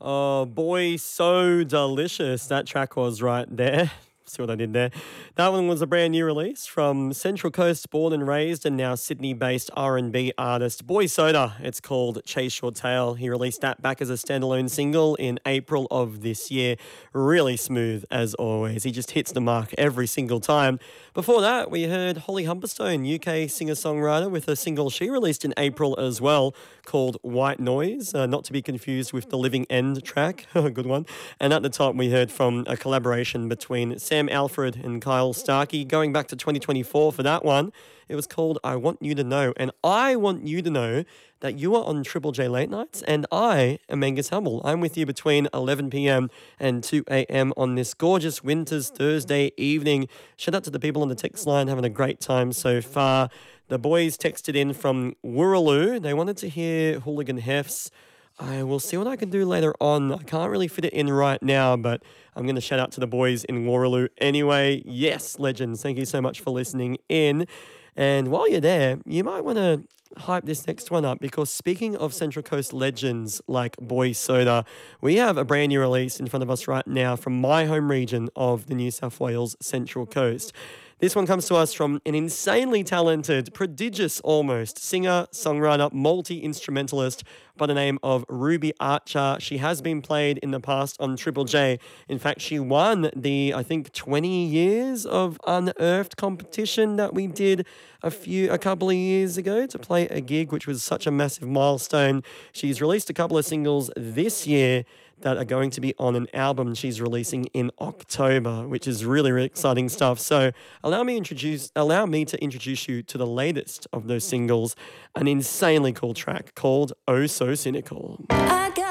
Oh, boy, so delicious. That track was right there. See what I did there? That one was a brand new release from Central Coast born and raised and now Sydney-based R&B artist Boy Soda. It's called Chase Your Tail. He released that back as a standalone single in April of this year. Really smooth as always. He just hits the mark every single time. Before that, we heard Holly Humberstone, UK singer-songwriter, with a single she released in April as well called White Noise, not to be confused with the Living End track. Good one. And at the top, we heard from a collaboration between Sam Alfred and Kyle Starkey, going back to 2024 for that one. It was called I Want You to Know. And I want you to know that you are on Triple J Late Nights and I am Angus Humble. I'm with you between 11 p.m. and 2 a.m. on this gorgeous winter's Thursday evening. Shout out to the people on the text line having a great time so far. The boys texted in from Wooroloo. They wanted to hear Hooligan Hefts. I will see what I can do later on. I can't really fit it in right now, but I'm going to shout out to the boys in Wooroloo anyway. Yes, legends, thank you so much for listening in. And while you're there, you might want to hype this next one up because speaking of Central Coast legends like Boy Soda, we have a brand new release in front of us right now from my home region of the New South Wales Central Coast. This one comes to us from an insanely talented, prodigious almost, singer, songwriter, multi-instrumentalist by the name of Ruby Archer. She has been played in the past on Triple J. In fact, she won the, I think, 20 years of Unearthed competition that we did a couple of years ago to play a gig, which was such a massive milestone. She's released a couple of singles this year that are going to be on an album she's releasing in October, which is really, really exciting stuff. So allow me to introduce you to the latest of those singles, an insanely cool track called Oh So Cynical.